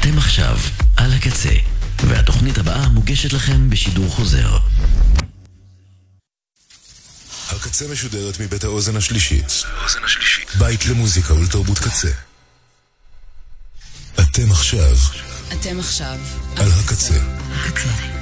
אתם עכשיו על הקצה, והתוכנית הבאה מוגשת לכם בשידור חוזר. הקצה משודרת מבית האוזן השלישית. בית למוזיקה ולתרבות קצה. אתם עכשיו אתם עכשיו על הקצה. הקצה.